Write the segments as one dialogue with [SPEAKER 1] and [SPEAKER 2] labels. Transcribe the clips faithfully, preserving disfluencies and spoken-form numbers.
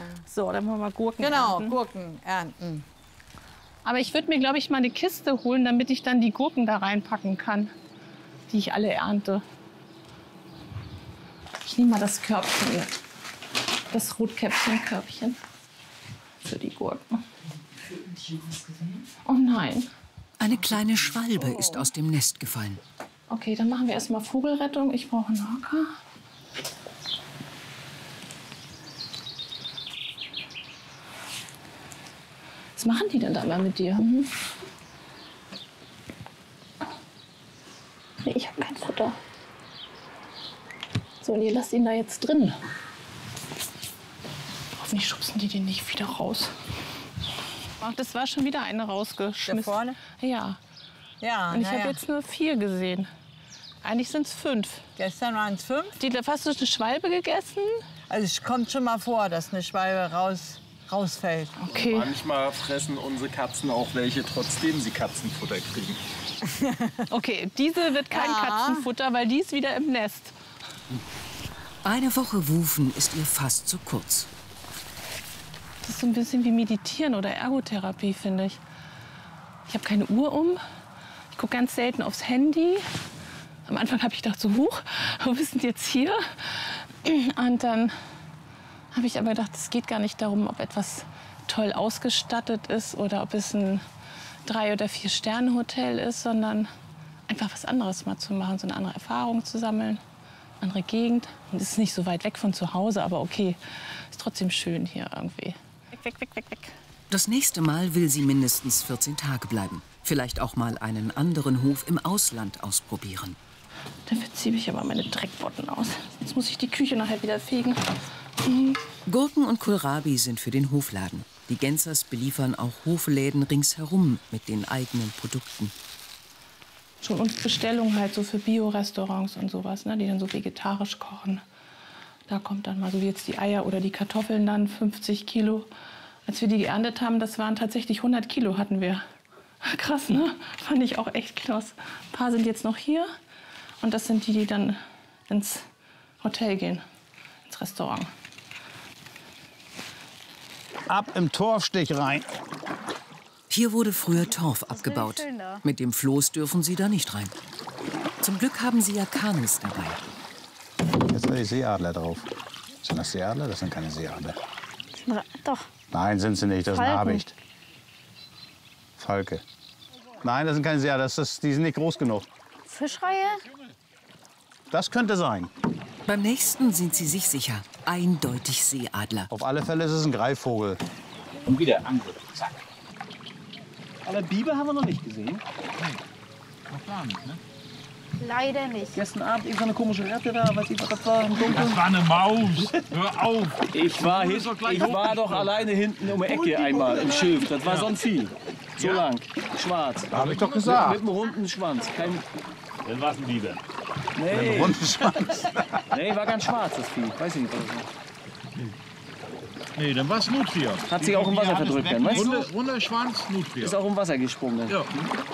[SPEAKER 1] So, dann wollen wir mal Gurken
[SPEAKER 2] Genau,
[SPEAKER 1] ernten.
[SPEAKER 2] Gurken ernten.
[SPEAKER 1] Aber ich würde mir, glaube ich, mal eine Kiste holen, damit ich dann die Gurken da reinpacken kann, die ich alle ernte. Ich nehme mal das Körbchen hier. Das Rotkäppchen-Körbchen für die Gurken. Oh nein.
[SPEAKER 3] Eine kleine Schwalbe ist aus dem Nest gefallen.
[SPEAKER 1] Okay, dann machen wir erstmal Vogelrettung. Ich brauche einen Hocker. Was machen die denn da immer mit dir? Hm? Nee, ich habe kein Futter. So, und ihr lasst ihn da jetzt drin. Hoffentlich schubsen die den nicht wieder raus. Ach, das war schon wieder eine rausgeschmissen.
[SPEAKER 2] Da vorne?
[SPEAKER 1] Ja.
[SPEAKER 2] Ja,
[SPEAKER 1] Und ich
[SPEAKER 2] na
[SPEAKER 1] habe
[SPEAKER 2] ja.
[SPEAKER 1] jetzt nur vier gesehen. Eigentlich sind es fünf.
[SPEAKER 2] Gestern waren es fünf.
[SPEAKER 1] Die, hast du eine Schwalbe gegessen?
[SPEAKER 2] Also es kommt schon mal vor, dass eine Schwalbe raus, rausfällt.
[SPEAKER 1] Okay.
[SPEAKER 4] Manchmal fressen unsere Katzen auch welche, trotzdem sie Katzenfutter kriegen.
[SPEAKER 1] Okay, diese wird kein
[SPEAKER 2] Ja.
[SPEAKER 1] Katzenfutter, weil die ist wieder im Nest.
[SPEAKER 3] Eine Woche Wufen ist ihr fast zu kurz.
[SPEAKER 1] Das ist so ein bisschen wie Meditieren oder Ergotherapie, finde ich. Ich habe keine Uhr um. Ich gucke ganz selten aufs Handy. Am Anfang habe ich gedacht, so, huch, wo bist denn jetzt hier? Und dann habe ich aber gedacht, es geht gar nicht darum, ob etwas toll ausgestattet ist oder ob es ein Drei- oder Vier-Sterne-Hotel ist, sondern einfach was anderes mal zu machen, so eine andere Erfahrung zu sammeln, andere Gegend. Und es ist nicht so weit weg von zu Hause, aber okay, ist trotzdem schön hier irgendwie. Weg, weg, weg, weg, weg.
[SPEAKER 3] Das nächste Mal will sie mindestens vierzehn Tage bleiben. Vielleicht auch mal einen anderen Hof im Ausland ausprobieren.
[SPEAKER 1] Dafür ziehe ich aber meine Dreckbotten aus. Jetzt muss ich die Küche nachher wieder fegen.
[SPEAKER 3] Gurken und Kohlrabi sind für den Hofladen. Die Gensers beliefern auch Hofläden ringsherum mit den eigenen Produkten.
[SPEAKER 1] Schon und Bestellungen halt so für Bio-Restaurants und sowas, ne, die dann so vegetarisch kochen. Da kommt dann mal so wie jetzt die Eier oder die Kartoffeln dann, fünfzig Kilo. Als wir die geerntet haben, das waren tatsächlich hundert Kilo hatten wir. Krass, ne? Fand ich auch echt krass. Ein paar sind jetzt noch hier. Und das sind die, die dann ins Hotel gehen, ins Restaurant.
[SPEAKER 5] Ab im Torfstich rein.
[SPEAKER 3] Hier wurde früher Torf abgebaut. Mit dem Floß dürfen sie da nicht rein. Zum Glück haben sie ja Kanus dabei.
[SPEAKER 5] Jetzt sind die Seeadler drauf. Sind das Seeadler? Das sind keine Seeadler.
[SPEAKER 6] Na, doch.
[SPEAKER 5] Nein, sind sie nicht. Das ist ein
[SPEAKER 6] Falken.
[SPEAKER 5] Habicht. Falke. Nein, das sind keine Seeadler. Das ist, die sind nicht groß genug.
[SPEAKER 6] Fischreihe?
[SPEAKER 5] Das könnte sein.
[SPEAKER 3] Beim nächsten sind sie sich sicher. Eindeutig Seeadler.
[SPEAKER 5] Auf alle Fälle ist es ein Greifvogel.
[SPEAKER 7] Und wieder Angriff. Zack. Aber Biber haben wir noch nicht gesehen.
[SPEAKER 4] Noch gar nicht, ne?
[SPEAKER 6] Leider nicht.
[SPEAKER 7] Gestern Abend irgend so eine komische Ratte da, weiß ich was das war, im Dunkeln.
[SPEAKER 4] Das war eine Maus. Hör auf.
[SPEAKER 7] Ich war, hin, ich war doch alleine hinten um die Ecke einmal im Schilf. Das war so ein Vieh. So lang, schwarz.
[SPEAKER 5] Habe ich doch gesagt.
[SPEAKER 7] Mit einem runden Schwanz. Kein,
[SPEAKER 4] Dann war es ein Biber.
[SPEAKER 7] nee,
[SPEAKER 5] Runden Schwanz.
[SPEAKER 7] nee, war ganz schwarz, das Vieh. Weiß ich nicht, was das war.
[SPEAKER 4] Nee, dann war es Nutria.
[SPEAKER 7] Hat sich auch im Wasser verdrückt, dann, weißt du?
[SPEAKER 4] Runde, runder Schwanz, Nutria.
[SPEAKER 7] Ist auch im Wasser gesprungen.
[SPEAKER 4] Ja.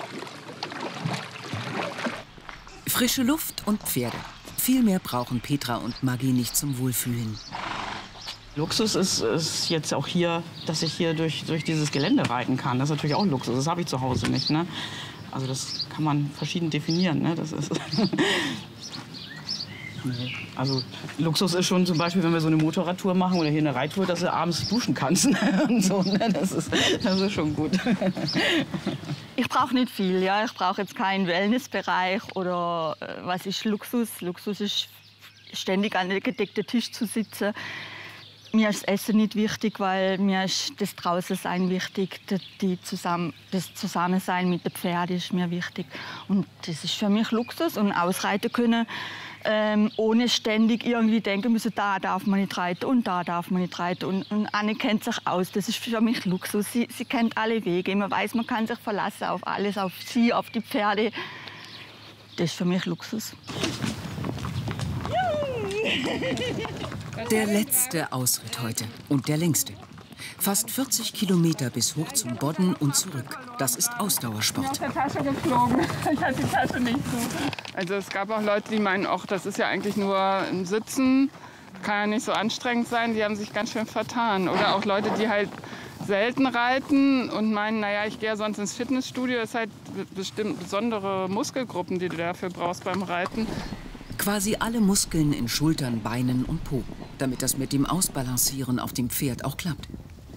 [SPEAKER 3] Frische Luft und Pferde. Viel mehr brauchen Petra und Maggie nicht zum Wohlfühlen.
[SPEAKER 8] Luxus ist, ist jetzt auch hier, dass ich hier durch, durch dieses Gelände reiten kann. Das ist natürlich auch Luxus. Das habe ich zu Hause nicht. Ne? Also das kann man verschieden definieren. Ne? Das ist nee. Also Luxus ist schon zum Beispiel, wenn wir so eine Motorradtour machen oder hier eine Reittour, dass du abends duschen kannst. Und so, ne? das, ist, das ist schon gut.
[SPEAKER 6] Ich brauche nicht viel. Ja? Ich brauche jetzt keinen Wellnessbereich oder äh, was ist Luxus. Luxus ist ständig an einem gedeckten Tisch zu sitzen. Mir ist das Essen nicht wichtig, weil mir ist das Draußensein wichtig. Die zusammen, das Zusammensein mit den Pferden ist mir wichtig. Und das ist für mich Luxus und ausreiten können, ähm, ohne ständig irgendwie denken müssen, da darf man nicht reiten und da darf man nicht reiten. Und, und Anne kennt sich aus, das ist für mich Luxus. Sie, sie kennt alle Wege, man weiß, man kann sich verlassen auf alles, auf sie, auf die Pferde. Das ist für mich Luxus.
[SPEAKER 3] Der letzte Ausritt heute und der längste. Fast vierzig Kilometer bis hoch zum Bodden und zurück. Das ist Ausdauersport.
[SPEAKER 9] Aus der Tasche geflogen. Ich hatte die Tasche nicht so. Also es gab auch Leute, die meinen, ach, das ist ja eigentlich nur ein Sitzen. kann ja nicht so anstrengend sein, die haben sich ganz schön vertan. Oder auch Leute, die halt selten reiten und meinen, naja, ich gehe ja sonst ins Fitnessstudio. Das ist halt bestimmt besondere Muskelgruppen, die du dafür brauchst beim Reiten.
[SPEAKER 3] Quasi alle Muskeln in Schultern, Beinen und Po, damit das mit dem Ausbalancieren auf dem Pferd auch klappt.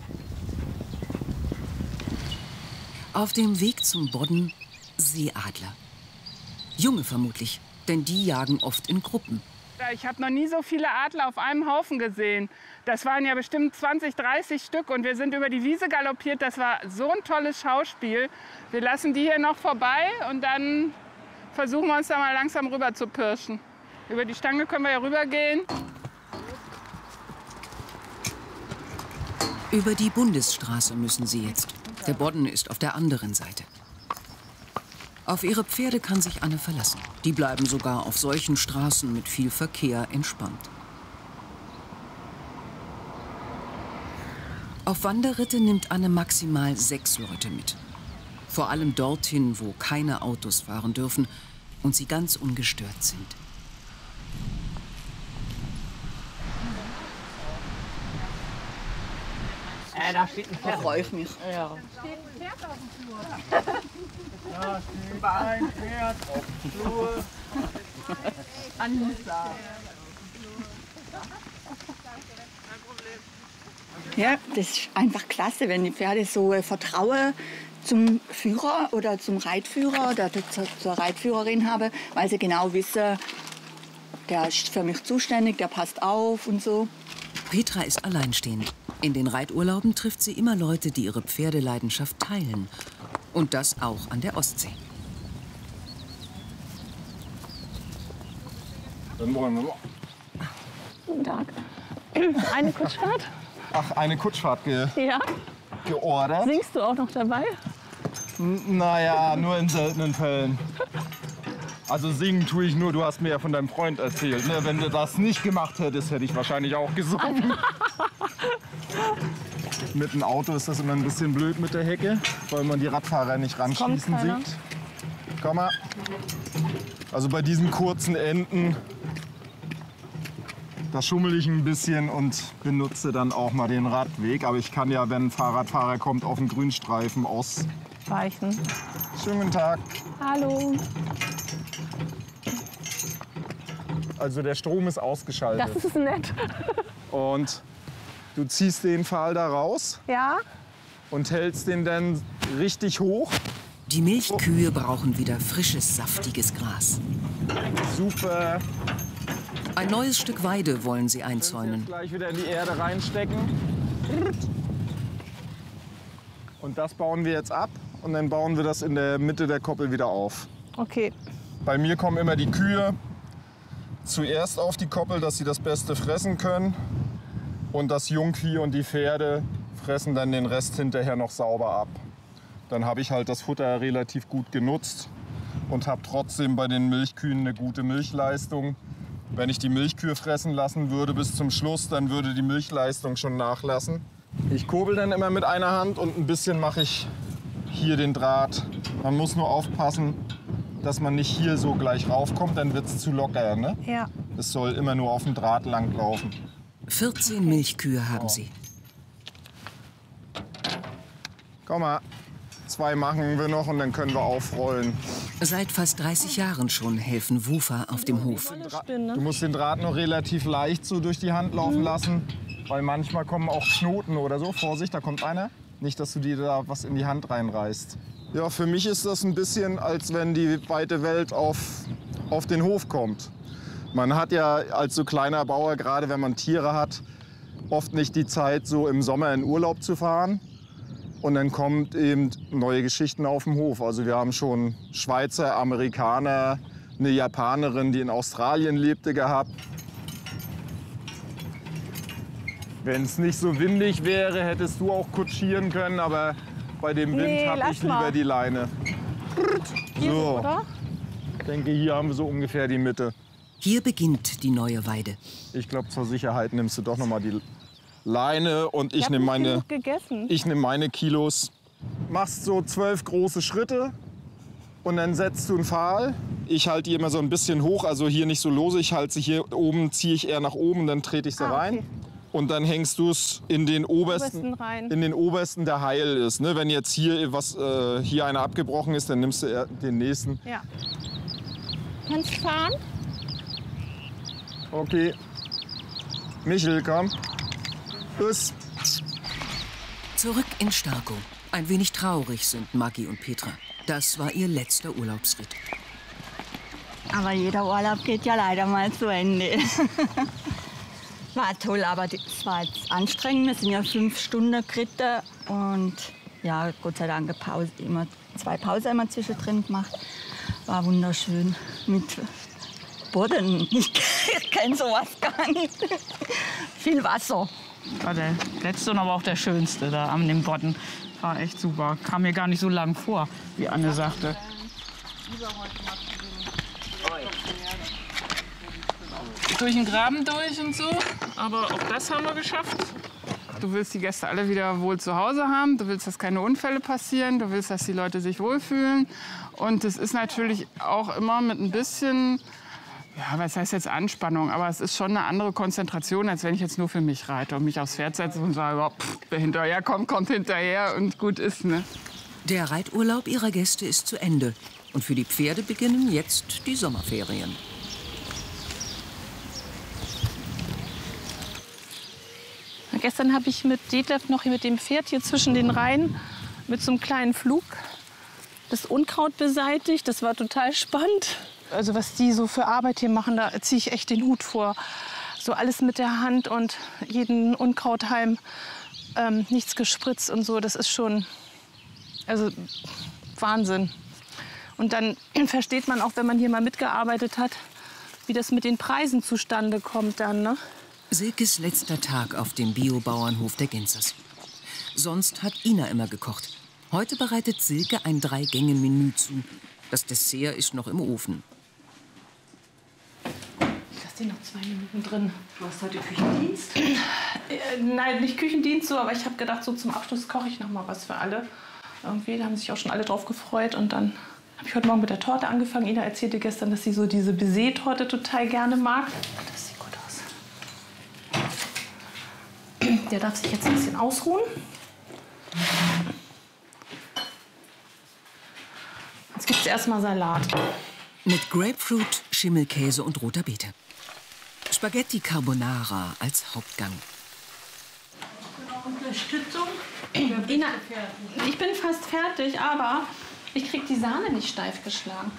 [SPEAKER 3] Auf dem Weg zum Bodden Seeadler. Junge vermutlich, denn die jagen oft in Gruppen.
[SPEAKER 9] Ich habe noch nie so viele Adler auf einem Haufen gesehen. Das waren ja bestimmt zwanzig, dreißig Stück und wir sind über die Wiese galoppiert. Das war so ein tolles Schauspiel. Wir lassen die hier noch vorbei und dann versuchen wir uns da mal langsam rüber zu pirschen. Über die Stange können wir ja rübergehen.
[SPEAKER 3] Über die Bundesstraße müssen sie jetzt. Der Bodden ist auf der anderen Seite. Auf ihre Pferde kann sich Anne verlassen. Die bleiben sogar auf solchen Straßen mit viel Verkehr entspannt. Auf Wanderritte nimmt Anne maximal sechs Leute mit. Vor allem dorthin, wo keine Autos fahren dürfen und sie ganz ungestört sind.
[SPEAKER 10] Äh, da steht ein Pferd.
[SPEAKER 6] Da freue ich mich.
[SPEAKER 10] Ja.
[SPEAKER 9] Steht ein Pferd auf dem Flur.
[SPEAKER 7] Da steht ein Pferd auf dem Flur.
[SPEAKER 6] Anissa. Ja, das ist einfach klasse, wenn die Pferde so äh, Vertrauen zum Führer oder zum Reitführer oder zur, zur Reitführerin haben, weil sie genau wissen, der ist für mich zuständig, der passt auf und so.
[SPEAKER 3] Petra ist alleinstehend. In den Reiturlauben trifft sie immer Leute, die ihre Pferdeleidenschaft teilen. Und das auch an der Ostsee.
[SPEAKER 4] Dann wollen wir mal.
[SPEAKER 1] Guten Tag. Eine Kutschfahrt?
[SPEAKER 4] Ach, eine Kutschfahrt ge
[SPEAKER 1] Ja.
[SPEAKER 4] geordert?
[SPEAKER 1] Singst du auch noch dabei?
[SPEAKER 4] N naja, nur in seltenen Fällen. Also singen tue ich nur, du hast mir ja von deinem Freund erzählt. Ne? Wenn du das nicht gemacht hättest, hätte ich wahrscheinlich auch gesungen. Mit dem Auto ist das immer ein bisschen blöd mit der Hecke, weil man die Radfahrer nicht ranschießen sieht. Komm mal. Also bei diesen kurzen Enden, da schummel ich ein bisschen und benutze dann auch mal den Radweg. Aber ich kann ja, wenn ein Fahrradfahrer kommt, auf den Grünstreifen ausweichen. Schönen guten Tag.
[SPEAKER 1] Hallo.
[SPEAKER 4] Also der Strom ist ausgeschaltet.
[SPEAKER 1] Das ist nett.
[SPEAKER 4] Und du ziehst den Pfahl da raus
[SPEAKER 1] Ja.
[SPEAKER 4] und hältst den dann richtig hoch.
[SPEAKER 3] Die Milchkühe brauchen wieder frisches, saftiges Gras.
[SPEAKER 4] Super.
[SPEAKER 3] Ein neues Stück Weide wollen sie
[SPEAKER 4] Jetzt
[SPEAKER 3] einzäunen.
[SPEAKER 4] gleich wieder in die Erde reinstecken. Und das bauen wir jetzt ab und dann bauen wir das in der Mitte der Koppel wieder auf.
[SPEAKER 1] Okay.
[SPEAKER 4] Bei mir kommen immer die Kühe zuerst auf die Koppel, dass sie das Beste fressen können. Und das Jungvieh und die Pferde fressen dann den Rest hinterher noch sauber ab. Dann habe ich halt das Futter relativ gut genutzt und habe trotzdem bei den Milchkühen eine gute Milchleistung. Wenn ich die Milchkühe fressen lassen würde bis zum Schluss, dann würde die Milchleistung schon nachlassen. Ich kurbel dann immer mit einer Hand und ein bisschen mache ich hier den Draht. Man muss nur aufpassen, dass man nicht hier so gleich raufkommt, dann wird es zu locker. Ne?
[SPEAKER 1] Ja.
[SPEAKER 4] Es soll immer nur auf dem Draht lang laufen.
[SPEAKER 3] vierzehn Milchkühe haben sie.
[SPEAKER 4] Komm mal, zwei machen wir noch und dann können wir aufrollen.
[SPEAKER 3] Seit fast dreißig Jahren schon helfen Wufer auf dem Hof.
[SPEAKER 4] Du musst den Draht noch relativ leicht so durch die Hand laufen lassen, weil manchmal kommen auch Knoten oder so. Vorsicht, da kommt einer. Nicht, dass du dir da was in die Hand reinreißt. Ja, für mich ist das ein bisschen, als wenn die weite Welt auf, auf den Hof kommt. Man hat ja als so kleiner Bauer, gerade wenn man Tiere hat, oft nicht die Zeit, so im Sommer in Urlaub zu fahren. Und dann kommt eben neue Geschichten auf dem Hof. Also wir haben schon Schweizer, Amerikaner, eine Japanerin, die in Australien lebte, gehabt. Wenn es nicht so windig wäre, hättest du auch kutschieren können, aber bei dem Wind
[SPEAKER 1] Nee,
[SPEAKER 4] habe
[SPEAKER 1] lass
[SPEAKER 4] ich lieber
[SPEAKER 1] mal.
[SPEAKER 4] die Leine.
[SPEAKER 1] Hier
[SPEAKER 4] So.
[SPEAKER 1] so, oder?
[SPEAKER 4] Ich denke, hier haben wir so ungefähr die Mitte.
[SPEAKER 3] Hier beginnt die neue Weide.
[SPEAKER 4] Ich glaube, zur Sicherheit nimmst du doch noch mal die Leine und ich
[SPEAKER 1] hab
[SPEAKER 4] nehme
[SPEAKER 1] nicht
[SPEAKER 4] meine,
[SPEAKER 1] genug gegessen.
[SPEAKER 4] ich nehme meine Kilos. Machst so zwölf große Schritte Und dann setzt du einen Pfahl. Ich halte die immer so ein bisschen hoch, also hier nicht so lose. Ich halte sie hier oben, ziehe ich eher nach oben, dann trete ich sie
[SPEAKER 1] Ah, okay.
[SPEAKER 4] rein. Und dann hängst du es in den obersten,
[SPEAKER 1] Obersten rein.
[SPEAKER 4] in den obersten, der heil ist. Ne? Wenn jetzt hier, was, äh, hier einer abgebrochen ist, dann nimmst du eher den nächsten.
[SPEAKER 1] Ja. Kannst fahren?
[SPEAKER 4] Okay. Michel, komm. Los.
[SPEAKER 3] Zurück in Starkow. Ein wenig traurig sind Maggie und Petra. Das war ihr letzter Urlaubsritt.
[SPEAKER 6] Aber jeder Urlaub geht ja leider mal zu Ende. War toll, aber es war jetzt anstrengend. Wir sind ja fünf Stunden geritten und ja, Gott sei Dank Pause, immer zwei Pausen immer zwischendrin gemacht. War wunderschön mit Boden. Ich, ich kenne sowas gar nicht. Viel Wasser.
[SPEAKER 8] War der letzte und aber auch der schönste da an dem Bodden. War echt super. Kam mir gar nicht so lang vor, wie Anne sagte.
[SPEAKER 9] Durch den Graben durch und so. Aber auch das haben wir geschafft. Du willst die Gäste alle wieder wohl zu Hause haben. Du willst, dass keine Unfälle passieren. Du willst, dass die Leute sich wohlfühlen. Und es ist natürlich auch immer mit ein bisschen, ja, was heißt jetzt Anspannung? Aber es ist schon eine andere Konzentration, als wenn ich jetzt nur für mich reite und mich aufs Pferd setze und sage, oh, pff, wer hinterher kommt, kommt hinterher und gut ist, ne?
[SPEAKER 3] Der Reiturlaub ihrer Gäste ist zu Ende. Und für die Pferde beginnen jetzt die Sommerferien.
[SPEAKER 1] Gestern habe ich mit Detlef noch mit dem Pferd hier zwischen den Reihen mit so einem kleinen Flug das Unkraut beseitigt. Das war total spannend. Also was die so für Arbeit hier machen, da ziehe ich echt den Hut vor. So alles mit der Hand und jeden Unkrauthalm, ähm, nichts gespritzt und so. Das ist schon, also Wahnsinn. Und dann versteht man auch, wenn man hier mal mitgearbeitet hat, wie das mit den Preisen zustande kommt dann, ne?
[SPEAKER 3] Silkes letzter Tag auf dem Biobauernhof der Genzers. Sonst hat Ina immer gekocht. Heute bereitet Silke ein Drei-Gänge-Menü zu. Das Dessert ist noch im Ofen.
[SPEAKER 1] Ich lasse den noch zwei Minuten drin.
[SPEAKER 2] Du hast heute Küchendienst?
[SPEAKER 1] Äh, nein, nicht Küchendienst so, aber ich habe gedacht, so zum Abschluss koche ich noch mal was für alle. Irgendwie, da haben sich auch schon alle drauf gefreut. Und dann habe ich heute Morgen mit der Torte angefangen. Ina erzählte gestern, dass sie so diese Baiser-Torte total gerne mag. Das sieht gut aus. Der darf sich jetzt ein bisschen ausruhen. Jetzt gibt es erstmal Salat.
[SPEAKER 3] Mit Grapefruit, Schimmelkäse und roter Beete. Spaghetti Carbonara als Hauptgang.
[SPEAKER 2] Unterstützung?
[SPEAKER 1] Ina, ich bin fast fertig, aber ich krieg die Sahne nicht steif geschlagen.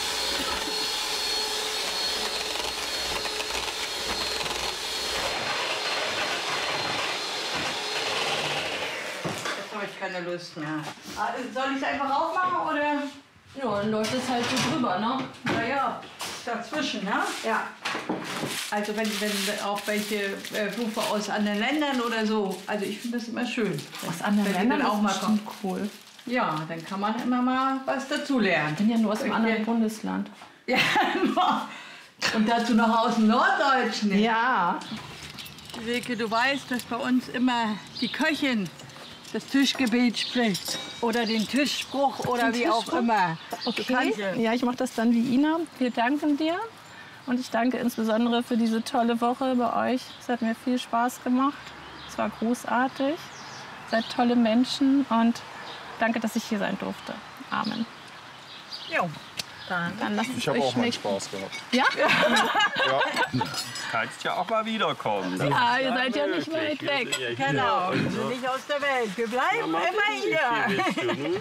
[SPEAKER 2] Jetzt habe ich keine Lust mehr. Soll ich es einfach aufmachen oder?
[SPEAKER 1] Ja, dann läuft es halt so drüber, ne?
[SPEAKER 2] Naja, dazwischen, ne? Ja. Also wenn, wenn auch welche äh, Berufe aus anderen Ländern oder so. Also ich finde das immer schön.
[SPEAKER 1] Aus anderen
[SPEAKER 2] wenn die
[SPEAKER 1] Ländern
[SPEAKER 2] dann auch mal
[SPEAKER 1] ist
[SPEAKER 2] kommen.
[SPEAKER 1] cool.
[SPEAKER 2] Ja, dann kann man immer mal was dazulernen.
[SPEAKER 1] Ich bin ja nur aus einem anderen Bundesland.
[SPEAKER 2] Ja, und dazu noch aus dem Norddeutschen.
[SPEAKER 1] Ja.
[SPEAKER 2] Silke, du weißt, dass bei uns immer die Köchin das Tischgebet spricht. Oder den Tischspruch oder
[SPEAKER 1] Den
[SPEAKER 2] wie auch
[SPEAKER 1] Tischspruch?
[SPEAKER 2] immer.
[SPEAKER 1] Okay. Ja, ich mache das dann wie Ina. Wir danken dir. Und ich danke insbesondere für diese tolle Woche bei euch. Es hat mir viel Spaß gemacht. Es war großartig. Ihr seid tolle Menschen und danke, dass ich hier sein durfte. Amen.
[SPEAKER 2] Jo. Dann,
[SPEAKER 1] dann lasst es
[SPEAKER 4] Ich habe
[SPEAKER 1] euch
[SPEAKER 4] auch mal
[SPEAKER 1] schmecken.
[SPEAKER 4] Spaß gehabt.
[SPEAKER 1] Ja?
[SPEAKER 4] Ja.
[SPEAKER 10] Kannst ja auch mal wiederkommen. Das
[SPEAKER 1] Ja,
[SPEAKER 10] ist
[SPEAKER 1] ihr seid ja nicht
[SPEAKER 10] möglich.
[SPEAKER 1] weit
[SPEAKER 10] Wir
[SPEAKER 1] weg.
[SPEAKER 10] sind ja hier
[SPEAKER 2] Genau,
[SPEAKER 10] und
[SPEAKER 2] wir
[SPEAKER 10] so.
[SPEAKER 2] sind nicht aus der Welt. Wir bleiben
[SPEAKER 10] Ja,
[SPEAKER 2] immer hier.
[SPEAKER 10] hier bist du, ne?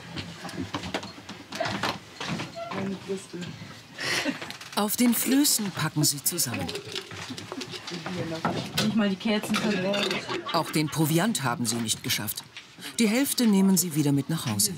[SPEAKER 3] Auf den Flößen packen sie zusammen.
[SPEAKER 2] Nicht mal die Kerzen verloren.
[SPEAKER 3] Auch den Proviant haben sie nicht geschafft. Die Hälfte nehmen sie wieder mit nach Hause.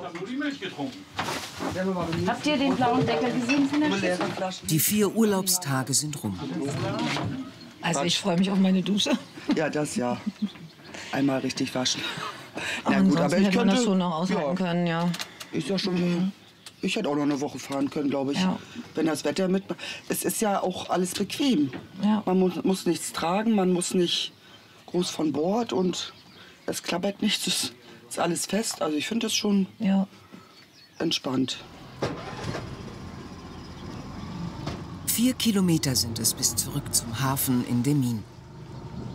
[SPEAKER 1] Habt ihr den blauen Deckel gesehen von der Schüssel?
[SPEAKER 3] Die vier Urlaubstage sind rum.
[SPEAKER 11] Also ich freue mich auf meine Dusche.
[SPEAKER 12] Ja, das ja. Einmal richtig waschen. Na
[SPEAKER 11] Ansonsten
[SPEAKER 12] gut, aber ich
[SPEAKER 11] hätte man
[SPEAKER 12] könnte,
[SPEAKER 11] das schon noch aushalten
[SPEAKER 12] ja,
[SPEAKER 11] können, ja.
[SPEAKER 12] ist ja schon.
[SPEAKER 11] Mhm.
[SPEAKER 12] Ich hätte auch noch eine Woche fahren können, glaube ich.
[SPEAKER 11] Ja.
[SPEAKER 12] Wenn das Wetter mit. Es ist ja auch alles bequem.
[SPEAKER 11] Ja.
[SPEAKER 12] Man muss, muss nichts tragen, man muss nicht groß von Bord und es klappert nichts. Es ist alles fest. Also ich finde das schon
[SPEAKER 11] Ja.
[SPEAKER 12] entspannt.
[SPEAKER 3] Vier Kilometer sind es bis zurück zum Hafen in Demmin.